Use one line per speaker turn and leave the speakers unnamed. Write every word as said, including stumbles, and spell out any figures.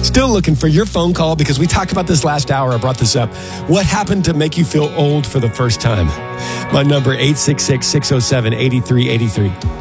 Still looking for your phone call because we talked about this last hour. I brought this up. What happened to make you feel old for the first time? My number, eight six six, six oh seven, eight three eight three.